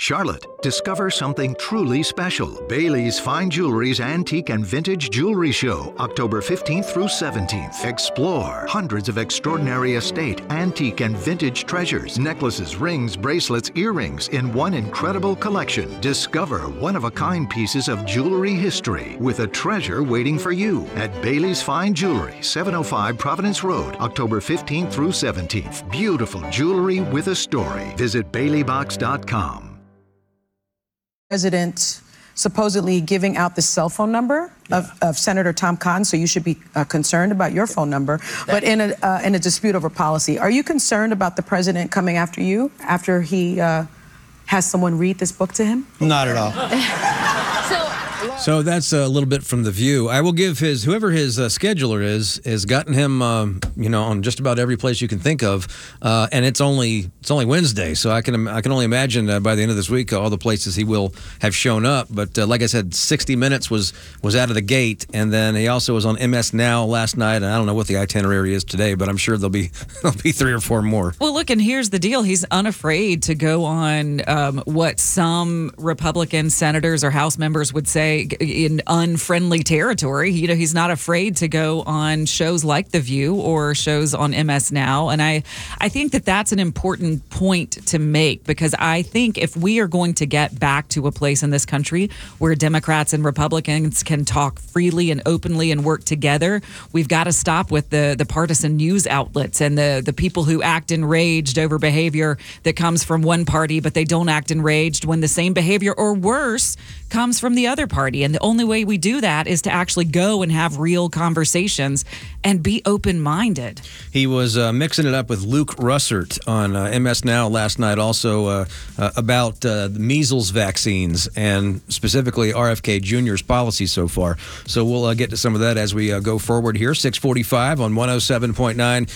Charlotte, discover something truly special. Bailey's Fine Jewelry's Antique and Vintage Jewelry Show, October 15th through 17th. Explore hundreds of extraordinary estate, antique, and vintage treasures. Necklaces, rings, bracelets, earrings in one incredible collection. Discover one-of-a-kind pieces of jewelry history with a treasure waiting for you at Bailey's Fine Jewelry, 705 Providence Road, October 15th through 17th. Beautiful jewelry with a story. Visit BaileyBox.com. President supposedly giving out the cell phone number of Senator Tom Cotton, so you should be concerned about your phone number. But in a dispute over policy, are you concerned about the president coming after you after he has someone read this book to him? Not at all. So that's a little bit from The View. I will give whoever his scheduler is, has gotten him, on just about every place you can think of, and it's only Wednesday, so I can only imagine by the end of this week all the places he will have shown up. But like I said, 60 Minutes was out of the gate, and then he also was on MS Now last night, and I don't know what the itinerary is today, but I'm sure there'll be 3 or 4 more. Well, look, and here's the deal: he's unafraid to go on what some Republican senators or House members would say in unfriendly territory. He's not afraid to go on shows like The View or shows on MS Now. And I think that that's an important point to make, because I think if we are going to get back to a place in this country where Democrats and Republicans can talk freely and openly and work together, we've got to stop with the partisan news outlets and the people who act enraged over behavior that comes from one party, but they don't act enraged when the same behavior or worse comes from the other party. And the only way we do that is to actually go and have real conversations and be open-minded. He was mixing it up with Luke Russert on MS Now last night, also about the measles vaccines and specifically RFK Jr.'s policy so far. So we'll get to some of that as we go forward here. 645 on 107.9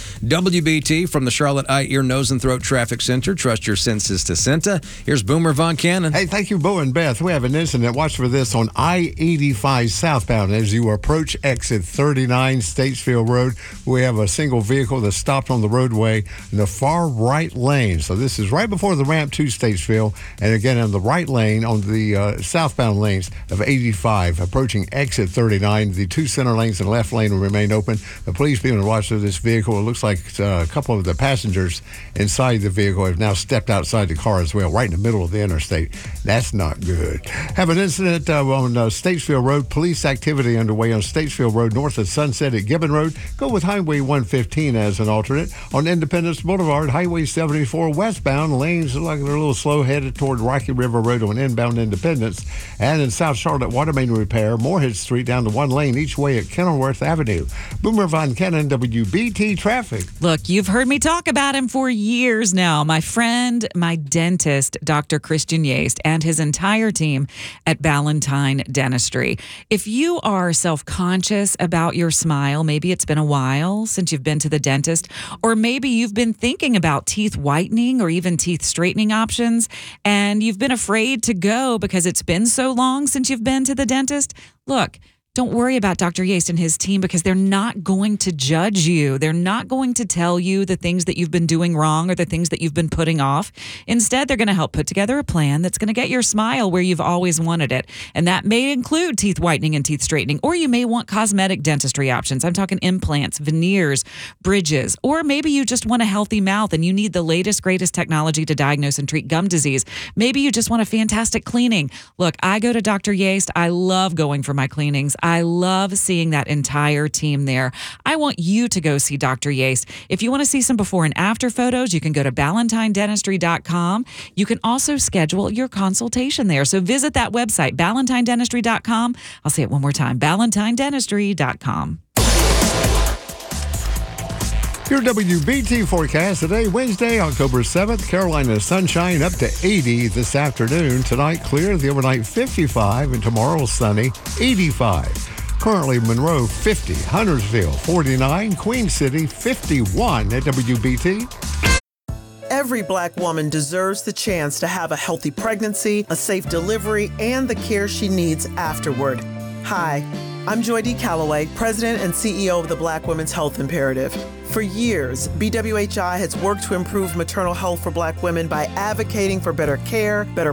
WBT from the Charlotte Eye, Ear, Nose, and Throat Traffic Center. Trust your senses to CENTA. Here's Boomer Von Cannon. Hey, thank you, Bo and Beth. We have an incident. Watch for this on I-85 southbound as you approach exit 39 Statesville Road. We have a single vehicle that stopped on the roadway in the far right lane. So this is right before the ramp to Statesville, and again on the right lane on the southbound lanes of 85 approaching exit 39. The 2 center lanes and left lane will remain open. The police being on watch of this vehicle. It looks like a couple of the passengers inside the vehicle have now stepped outside the car as well, right in the middle of the interstate. That's not good. Have an incident on Statesville Road. Police activity underway on Statesville Road north of Sunset at Gibbon Road. Go with Highway 115 as an alternate. On Independence Boulevard, Highway 74 westbound. Lanes look like they're a little slow headed toward Rocky River Road on inbound Independence. And in South Charlotte, water main repair. Moorhead Street down to 1 lane each way at Kenilworth Avenue. Boomer Von Cannon, WBT Traffic. Look, you've heard me talk about him for years now. My friend, my dentist, Dr. Christian Yaste, and his entire team at Ballantyne Dentistry. If you are self-conscious about your smile, maybe it's been a while since you've been to the dentist, or maybe you've been thinking about teeth whitening or even teeth straightening options, and you've been afraid to go because it's been so long since you've been to the dentist, look, don't worry about Dr. Yaste and his team, because they're not going to judge you. They're not going to tell you the things that you've been doing wrong or the things that you've been putting off. Instead, they're going to help put together a plan that's going to get your smile where you've always wanted it. And that may include teeth whitening and teeth straightening, or you may want cosmetic dentistry options. I'm talking implants, veneers, bridges, or maybe you just want a healthy mouth and you need the latest, greatest technology to diagnose and treat gum disease. Maybe you just want a fantastic cleaning. Look, I go to Dr. Yaste. I love going for my cleanings. I love seeing that entire team there. I want you to go see Dr. Yaste. If you want to see some before and after photos, you can go to Ballantynedentistry.com. You can also schedule your consultation there. So visit that website, Ballantynedentistry.com. I'll say it one more time, Ballantynedentistry.com. Your WBT forecast today, Wednesday, October 7th. Carolina sunshine up to 80 this afternoon. Tonight clear, the overnight 55, and tomorrow sunny, 85. Currently Monroe 50, Huntersville 49, Queen City 51 at WBT. Every Black woman deserves the chance to have a healthy pregnancy, a safe delivery, and the care she needs afterward. Hi, I'm Joy D. Calloway, President and CEO of the Black Women's Health Imperative. For years, BWHI has worked to improve maternal health for Black women by advocating for better care, better